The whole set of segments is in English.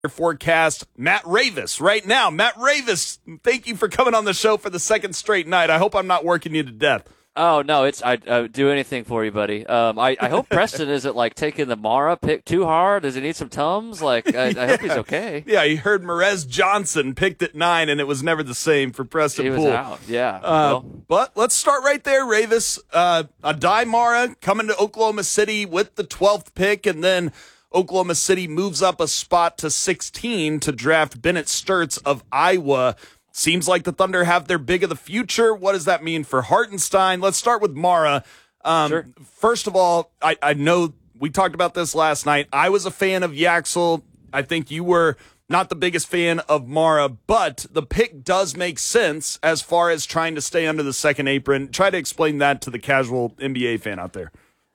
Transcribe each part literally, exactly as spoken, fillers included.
forecast, Matt Ravis right now. Matt Ravis, thank you for coming on the show for the second straight night. I hope I'm not working you to death. Oh, no, it's I uh, do anything for you, buddy. Um, I, I hope Preston isn't, like, taking the Mara pick too hard. Does he need some Tums? Like, I, yeah. I hope he's okay. Yeah, he heard Merez Johnson picked at nine, and it was never the same for Preston He was Poole. out, yeah. Uh, well. But let's start right there, Ravis. Uh, Adai Mara coming to Oklahoma City with the twelfth pick, and then Oklahoma City moves up a spot to sixteen to draft Bennett Sturts of Iowa. Seems like the Thunder have their big of the future. What does that mean for Hartenstein? Let's start with Mara. Um, sure. First of all, I, I know we talked about this last night. I was a fan of Yaxel. I think you were not the biggest fan of Mara, but the pick does make sense as far as trying to stay under the second apron. Try to explain that to the casual N B A fan out there.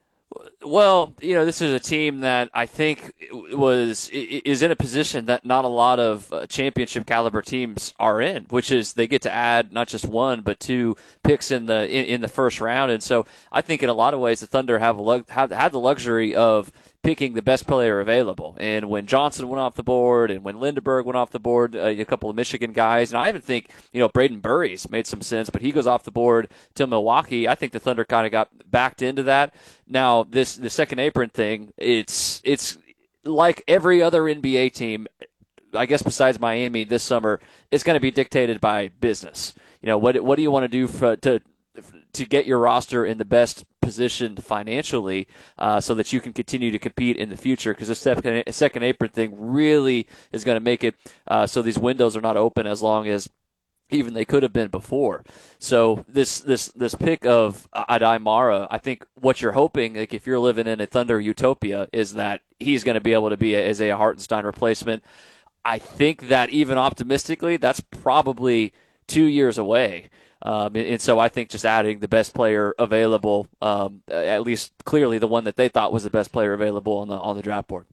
Well, you know, this is a team that I think was is in a position that not a lot of uh, championship caliber teams are in, which is they get to add not just one but two picks in the in, in the first round, and so I think in a lot of ways the Thunder have, a, have had the luxury of picking the best player available. And when Johnson went off the board and when Lindeberg went off the board, uh, a couple of Michigan guys, and I even think, you know, Braden Burries made some sense, but he goes off the board to Milwaukee. I think the Thunder kind of got backed into that. Now, this the second apron thing, it's it's like every other N B A team, I guess besides Miami this summer, it's going to be dictated by business. You know, what what do you want to do for, to to get your roster in the best position financially uh, so that you can continue to compete in the future, because the second, second apron thing really is going to make it uh, so these windows are not open as long as even they could have been before. So this this this pick of Adai Mara, I think what you're hoping, like if you're living in a Thunder utopia, is that he's going to be able to be a Isaiah Hartenstein replacement. I think that even optimistically, that's probably two years away. Um, and, and so I think just adding the best player available, um, at least clearly the one that they thought was the best player available on the on the draft board.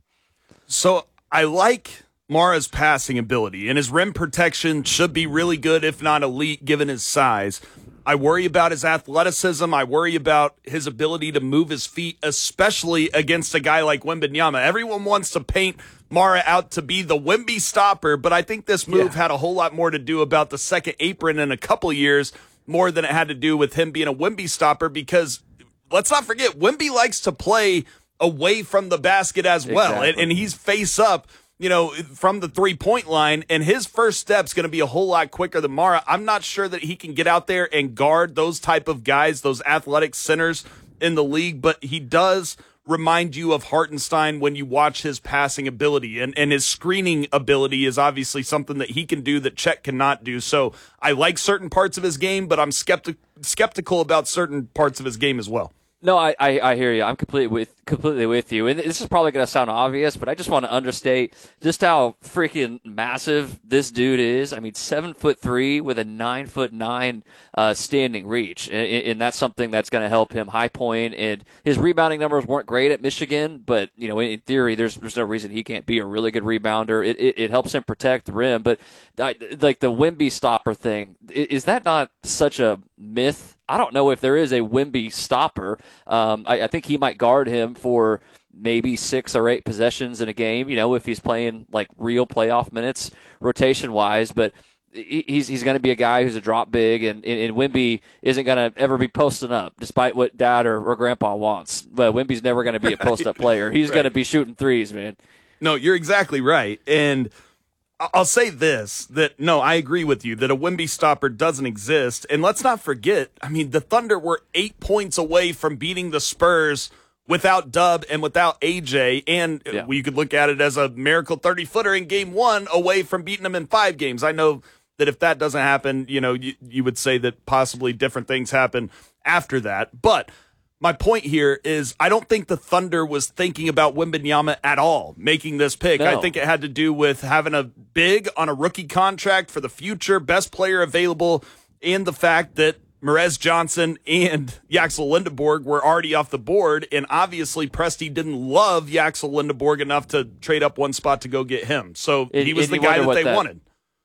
So I like Mara's passing ability, and his rim protection should be really good, if not elite, given his size. I worry about his athleticism. I worry about his ability to move his feet, especially against a guy like Wembanyama. Everyone wants to paint Mara out to be the Wemby stopper, but I think this move yeah. had a whole lot more to do about the second apron in a couple years, more than it had to do with him being a Wemby stopper, because let's not forget, Wemby likes to play away from the basket as well, exactly. and, and he's face up, you know, from the three-point line, and his first step's going to be a whole lot quicker than Mara. I'm not sure that he can get out there and guard those type of guys, those athletic centers in the league, but he does remind you of Hartenstein when you watch his passing ability, and, and his screening ability is obviously something that he can do that Chet cannot do. So I like certain parts of his game, but I'm skeptic, skeptical about certain parts of his game as well. No, I, I, I hear you. I'm completely with completely with you. And this is probably going to sound obvious, but I just want to understate just how freaking massive this dude is. I mean, seven foot three with a nine foot nine uh, standing reach, and, and that's something that's going to help him high point. And his rebounding numbers weren't great at Michigan, but you know, in theory, there's there's no reason he can't be a really good rebounder. It it, it helps him protect the rim. But I, like the Wemby stopper thing, is that not such a myth? I don't know if there is a Wemby stopper. Um, I, I think he might guard him for maybe six or eight possessions in a game, you know, if he's playing like real playoff minutes rotation-wise. But he's he's going to be a guy who's a drop big, and, and Wemby isn't going to ever be posting up, despite what dad or, or grandpa wants. But Wemby's never going to be a post-up player. He's right. going to be shooting threes, man. No, you're exactly right. And I'll say this, that no, I agree with you that a Wemby stopper doesn't exist. And let's not forget, I mean, the Thunder were eight points away from beating the Spurs without Dub and without A J. And yeah. we could look at it as a miracle thirty-footer in game one away from beating them in five games. I know that if that doesn't happen, you know, you, you would say that possibly different things happen after that. But my point here is I don't think the Thunder was thinking about Wembanyama at all making this pick. No. I think it had to do with having a big on a rookie contract for the future, best player available, and the fact that Merez Johnson and Yaxel Lindeborg were already off the board, and obviously Presti didn't love Yaxel Lindeborg enough to trade up one spot to go get him. So and, he was the guy that they that- wanted.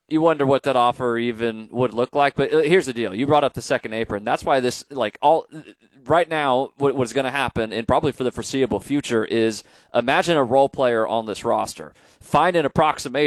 you wonder what that offer even would look like. But here's the deal: you brought up the second apron. That's why this, like, all right now, what, what's going to happen, and probably for the foreseeable future, is imagine a role player on this roster. Find an approximation